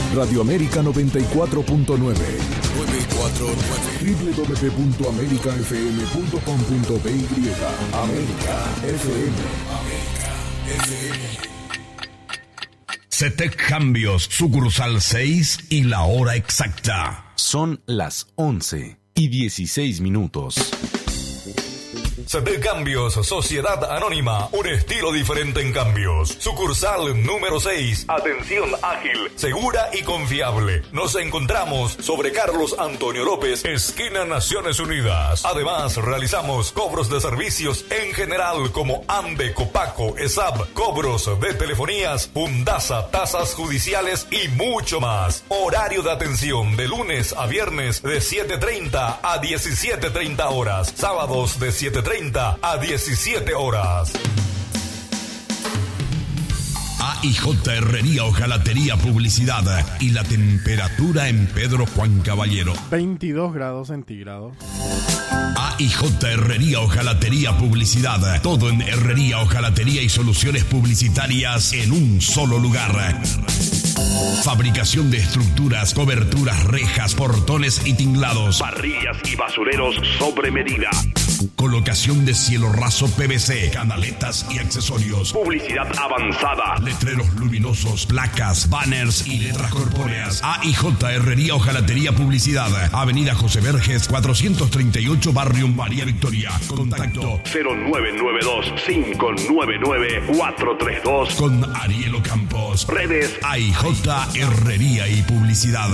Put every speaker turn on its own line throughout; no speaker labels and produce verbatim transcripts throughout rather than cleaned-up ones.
Radio América noventa y cuatro punto nueve. nueve cuatro nueve. doble u doble u doble u punto america f m punto com punto b y. América F M. América F M.
CETEC Cambios, sucursal seis y la hora exacta.
Son las once y dieciséis minutos.
CETEC Cambios, Sociedad Anónima, un estilo diferente en cambios. Sucursal número seis, atención ágil, segura y confiable. Nos encontramos sobre Carlos Antonio López, esquina Naciones Unidas. Además, realizamos cobros de servicios en general como AMBE, Copaco, ESAB, cobros de telefonías, Fundasa, tasas judiciales y mucho más. Horario de atención de lunes a viernes de siete treinta a diecisiete treinta horas. Sábados de siete treinta a diecisiete horas.
A I J Herrería Hojalatería Publicidad y la temperatura en Pedro Juan Caballero.
veintidós grados centígrados.
A I J Herrería Hojalatería Publicidad. Todo en herrería, hojalatería y soluciones publicitarias en un solo lugar. Fabricación de estructuras, coberturas, rejas, portones y tinglados.
Parrillas y basureros sobre medida.
Colocación de cielo raso P V C, canaletas y accesorios.
Publicidad avanzada.
Letreros luminosos, placas, banners y letras corpóreas. A I J Herrería Hojalatería Publicidad. Avenida José Verges, cuatrocientos treinta y ocho, Barrio María Victoria. Contacto
cero nueve nueve dos, cinco nueve nueve, cuatro tres dos.
Con Ariel Campos.
Redes
A I J Herrería y Publicidad.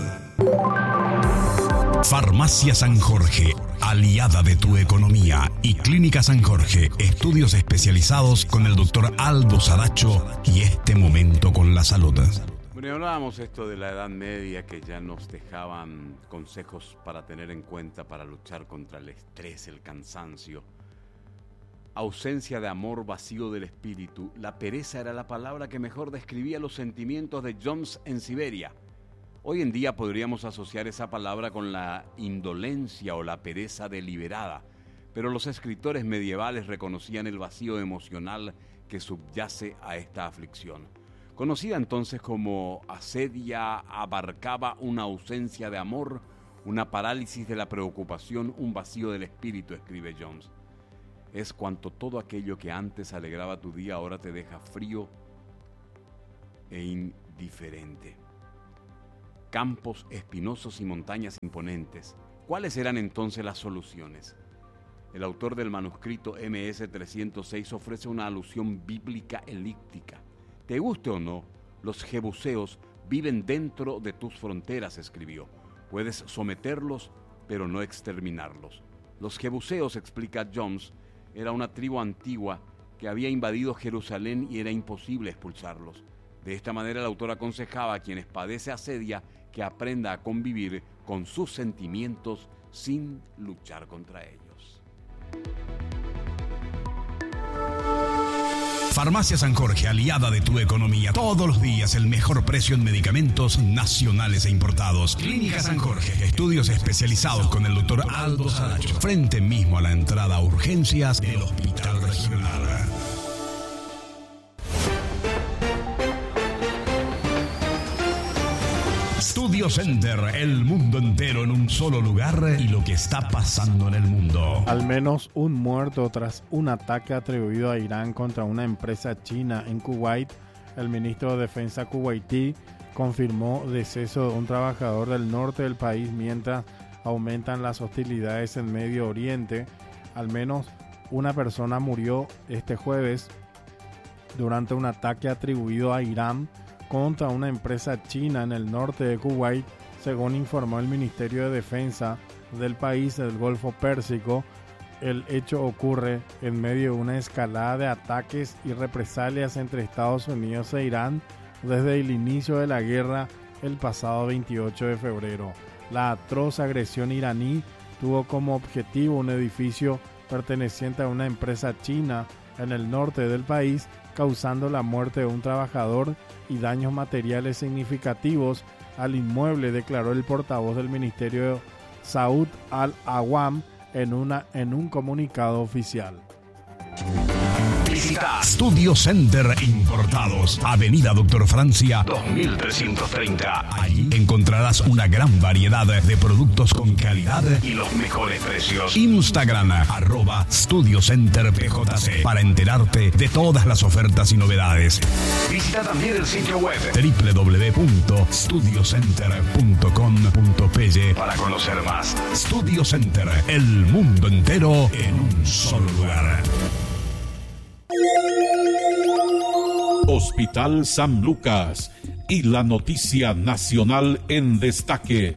Farmacia San Jorge, aliada de tu economía, y Clínica San Jorge, estudios especializados con el doctor Aldo Sadacho y este momento con la salud.
Bueno, y hablábamos esto de la Edad Media, que ya nos dejaban consejos para tener en cuenta para luchar contra el estrés, el cansancio. Ausencia de amor, vacío del espíritu. La pereza era la palabra que mejor describía los sentimientos de Joms en Siberia. Hoy en día podríamos asociar esa palabra con la indolencia o la pereza deliberada, pero los escritores medievales reconocían el vacío emocional que subyace a esta aflicción. Conocida entonces como asedia, abarcaba una ausencia de amor, una parálisis de la preocupación, un vacío del espíritu, escribe Jones. Es cuanto todo aquello que antes alegraba tu día ahora te deja frío e indiferente. Campos espinosos y montañas imponentes. ¿Cuáles eran entonces las soluciones? El autor del manuscrito eme ese trescientos seis ofrece una alusión bíblica elíptica. Te guste o no, los jebuseos viven dentro de tus fronteras, escribió. Puedes someterlos, pero no exterminarlos. Los jebuseos, explica Jones, era una tribu antigua que había invadido Jerusalén y era imposible expulsarlos. De esta manera el autor aconsejaba a quienes padece asedia que aprenda a convivir con sus sentimientos sin luchar contra ellos.
Farmacia San Jorge, aliada de tu economía. Todos los días el mejor precio en medicamentos nacionales e importados. Clínica San Jorge, estudios especializados con el doctor Aldo Sadacho. Frente mismo a la entrada a urgencias del Hospital Regional. Studio Center, el mundo entero en un solo lugar y lo que está pasando en el mundo.
Al menos un muerto tras un ataque atribuido a Irán contra una empresa china en Kuwait. El ministro de Defensa kuwaití confirmó deceso de un trabajador del norte del país mientras aumentan las hostilidades en Medio Oriente. Al menos una persona murió este jueves durante un ataque atribuido a Irán contra una empresa china en el norte de Kuwait, según informó el Ministerio de Defensa del país del Golfo Pérsico. El hecho ocurre en medio de una escalada de ataques y represalias entre Estados Unidos e Irán desde el inicio de la guerra el pasado veintiocho de febrero. La atroz agresión iraní tuvo como objetivo un edificio perteneciente a una empresa china en el norte del país, causando la muerte de un trabajador y daños materiales significativos al inmueble, declaró el portavoz del ministerio Saud Al-Awam en, una, en un comunicado oficial.
Visita Studio Center Importados, Avenida Doctor Francia dos mil trescientos treinta. Allí encontrarás una gran variedad de productos con calidad y los mejores precios. Instagram, arroba Studio Center P J C, para enterarte de todas las ofertas y novedades. Visita también el sitio web doble u doble u doble u punto studio center punto com punto p y para conocer más. Studio Center, el mundo entero en un solo lugar.
Hospital San Lucas y la noticia nacional en destaque.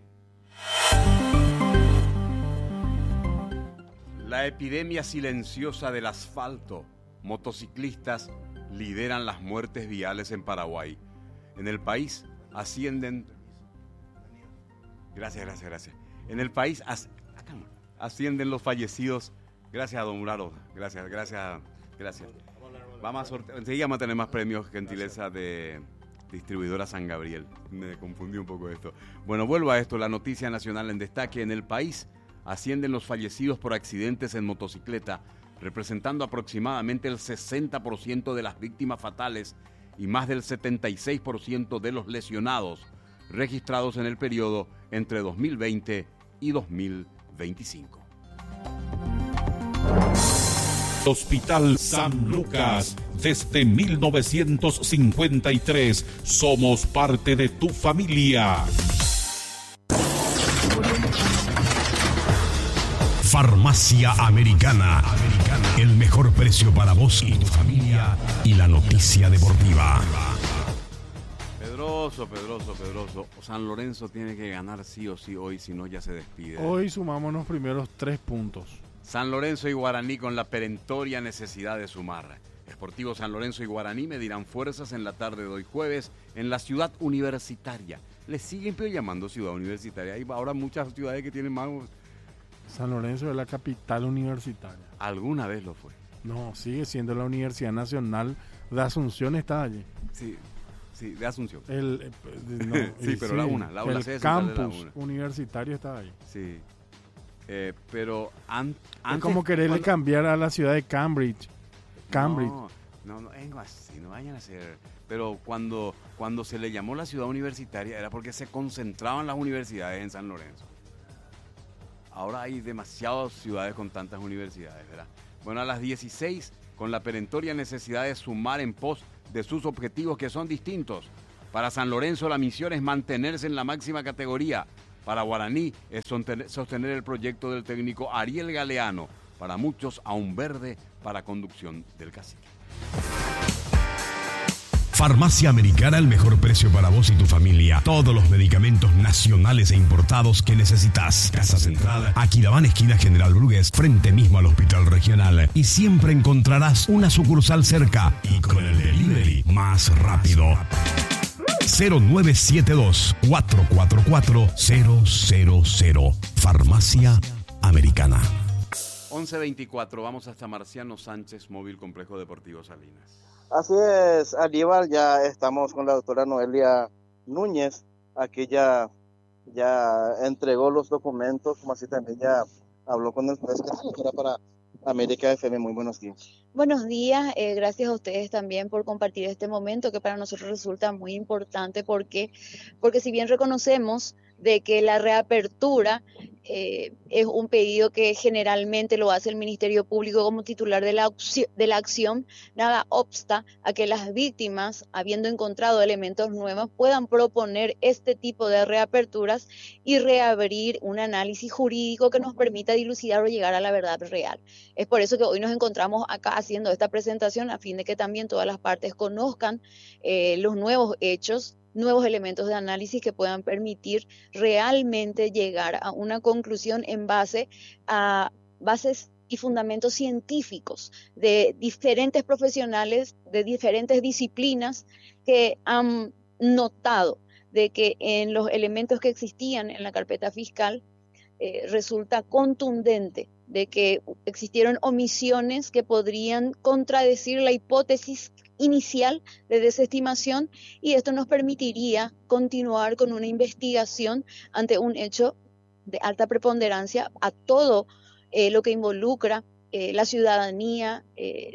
La epidemia silenciosa del asfalto. Motociclistas lideran las muertes viales en Paraguay. En el país ascienden... Gracias, gracias, gracias. En el país as... ascienden los fallecidos. Gracias a don Muraro. Gracias, gracias, gracias. Vamos a sortear. Enseguida vamos a tener más premios, gentileza de distribuidora San Gabriel. Me confundí un poco esto. Bueno, vuelvo a esto. La noticia nacional en destaque. En el país ascienden los fallecidos por accidentes en motocicleta, representando aproximadamente el sesenta por ciento de las víctimas fatales y más del setenta y seis por ciento de los lesionados registrados en el periodo entre dos mil veinte y dos mil veinticinco.
Hospital San Lucas, desde mil novecientos cincuenta y tres, somos parte de tu familia.
Farmacia Americana. Americana. El mejor precio para vos y tu familia. Y la noticia deportiva.
Pedroso, Pedroso, Pedroso. San Lorenzo tiene que ganar sí o sí hoy, si no ya se despide.
Hoy sumamos los primeros tres puntos.
San Lorenzo y Guaraní con la perentoria necesidad de sumar. Sportivo San Lorenzo y Guaraní medirán fuerzas en la tarde de hoy jueves en la ciudad universitaria. Le siguen pero llamando ciudad universitaria. Hay ahora muchas ciudades que tienen más...
San Lorenzo es la capital universitaria.
¿Alguna vez lo fue?
No, sigue siendo la Universidad Nacional de Asunción, está allí.
Sí, sí, de Asunción.
El, eh, no,
sí, pero sí, la una, la una.
El campus universitario está ahí.
Sí, eh, pero an,
antes... Es como quererle cuando... cambiar a la ciudad de Cambridge. Cambridge.
No, no, no, no, así, no vayan a hacer... Pero cuando, cuando se le llamó la ciudad universitaria era porque se concentraban las universidades en San Lorenzo. Ahora hay demasiadas ciudades con tantas universidades, ¿verdad? Bueno, a las dieciséis, con la perentoria necesidad de sumar en pos de sus objetivos que son distintos. Para San Lorenzo la misión es mantenerse en la máxima categoría. Para Guaraní es sostener el proyecto del técnico Ariel Galeano. Para muchos, aún verde para conducción del cacique.
Farmacia Americana, el mejor precio para vos y tu familia. Todos los medicamentos nacionales e importados que necesitas. Casa Central, Aquidabán, esquina General Brugués, frente mismo al Hospital Regional. Y siempre encontrarás una sucursal cerca y con el delivery más rápido. cero nueve siete dos, cuatro cuatro cuatro, cero cero cero. Farmacia Americana.
once veinticuatro, vamos hasta Marciano Sánchez, Móvil Complejo Deportivo Salinas.
Así es, Aníbal, ya estamos con la doctora Noelia Núñez. Aquí ya, ya entregó los documentos, como así también ya habló con el juez. ¿Qué tal, para América F M? Muy buenos días.
Buenos días, eh, gracias a ustedes también por compartir este momento que para nosotros resulta muy importante porque, porque si bien reconocemos de que la reapertura eh, es un pedido que generalmente lo hace el Ministerio Público como titular de la, de la acción, nada obsta a que las víctimas, habiendo encontrado elementos nuevos, puedan proponer este tipo de reaperturas y reabrir un análisis jurídico que nos permita dilucidar o llegar a la verdad real. Es por eso que hoy nos encontramos acá haciendo esta presentación a fin de que también todas las partes conozcan eh, los nuevos hechos, nuevos elementos de análisis que puedan permitir realmente llegar a una conclusión en base a bases y fundamentos científicos de diferentes profesionales, de diferentes disciplinas que han notado de que en los elementos que existían en la carpeta fiscal eh, resulta contundente de que existieron omisiones que podrían contradecir la hipótesis inicial de desestimación y esto nos permitiría continuar con una investigación ante un hecho de alta preponderancia a todo eh, lo que involucra eh, la ciudadanía, eh,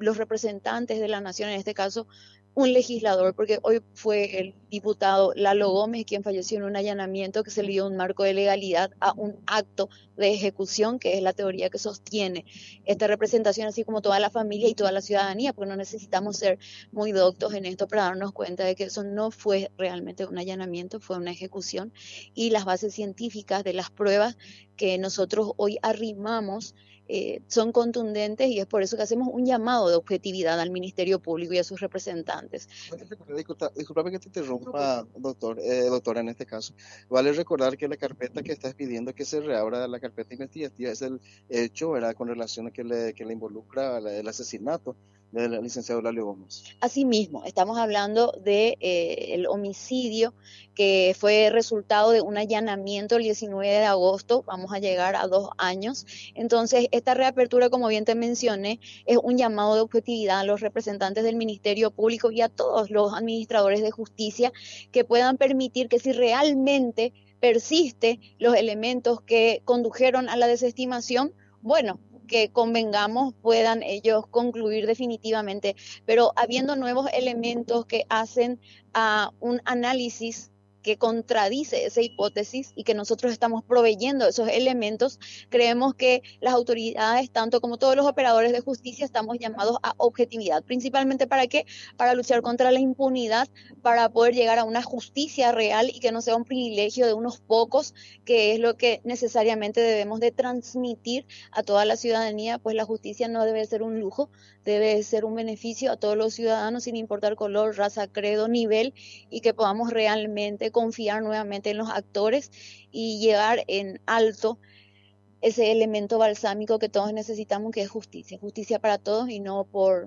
los representantes de la nación, en este caso un legislador, porque hoy fue el diputado Lalo Gómez quien falleció en un allanamiento que se le dio un marco de legalidad a un acto de ejecución, que es la teoría que sostiene esta representación, así como toda la familia y toda la ciudadanía, porque no necesitamos ser muy doctos en esto para darnos cuenta de que eso no fue realmente un allanamiento, fue una ejecución, y las bases científicas de las pruebas que nosotros hoy arrimamos Eh, son contundentes, y es por eso que hacemos un llamado de objetividad al Ministerio Público y a sus representantes.
Disculpa, disculpa que te interrumpa, doctor, eh, doctora, en este caso. Vale recordar que la carpeta que estás pidiendo que se reabra, la carpeta investigativa, es el hecho, ¿verdad?, con relación a que le, que le involucra la, el asesinato del licenciado Lalo Gómez.
Asimismo, estamos hablando de eh, el homicidio que fue resultado de un allanamiento el diecinueve de agosto, vamos a llegar a dos años. Entonces, esta reapertura, como bien te mencioné, es un llamado de objetividad a los representantes del Ministerio Público y a todos los administradores de justicia que puedan permitir que, si realmente persiste los elementos que condujeron a la desestimación, bueno, que convengamos puedan ellos concluir definitivamente, pero habiendo nuevos elementos que hacen a un análisis que contradice esa hipótesis y que nosotros estamos proveyendo esos elementos, creemos que las autoridades, tanto como todos los operadores de justicia, estamos llamados a objetividad. ¿Principalmente para qué? Para luchar contra la impunidad, para poder llegar a una justicia real y que no sea un privilegio de unos pocos, que es lo que necesariamente debemos de transmitir a toda la ciudadanía, pues la justicia no debe ser un lujo, debe ser un beneficio a todos los ciudadanos sin importar color, raza, credo, nivel, y que podamos realmente confiar nuevamente en los actores y llevar en alto ese elemento balsámico que todos necesitamos, que es justicia, justicia para todos y no por,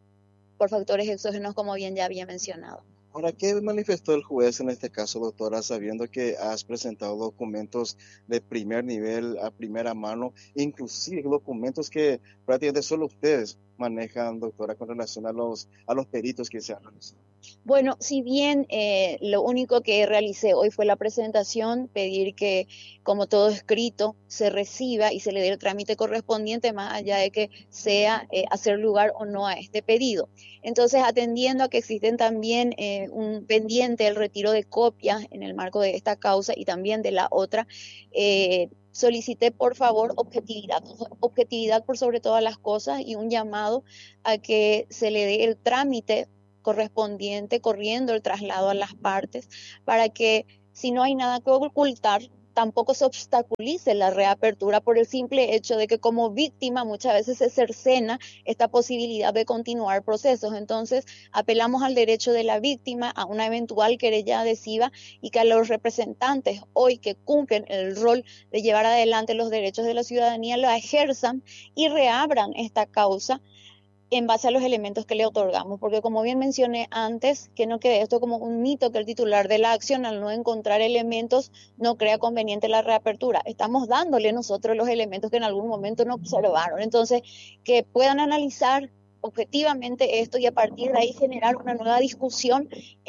por factores exógenos, como bien ya había mencionado.
Ahora, ¿qué manifestó el juez en este caso, doctora, sabiendo que has presentado documentos de primer nivel, a primera mano, inclusive documentos que prácticamente solo ustedes manejan, doctora, con relación a los, a los peritos que se han realizado?
Bueno, si bien eh, lo único que realicé hoy fue la presentación, pedir que, como todo escrito, se reciba y se le dé el trámite correspondiente, más allá de que sea eh, hacer lugar o no a este pedido. Entonces, atendiendo a que existen también eh, un pendiente, el retiro de copias en el marco de esta causa y también de la otra, eh, solicité por favor objetividad, objetividad por sobre todas las cosas, y un llamado a que se le dé el trámite correspondiente, corriendo el traslado a las partes, para que, si no hay nada que ocultar, tampoco se obstaculice la reapertura por el simple hecho de que como víctima muchas veces se cercena esta posibilidad de continuar procesos. Entonces, apelamos al derecho de la víctima a una eventual querella adhesiva, y que a los representantes hoy que cumplen el rol de llevar adelante los derechos de la ciudadanía lo ejerzan y reabran esta causa en base a los elementos que le otorgamos, porque como bien mencioné antes, que no quede esto como un mito, que el titular de la acción, al no encontrar elementos, no crea conveniente la reapertura. Estamos dándole nosotros los elementos que en algún momento no observaron. Entonces, que puedan analizar objetivamente esto y a partir de ahí generar una nueva discusión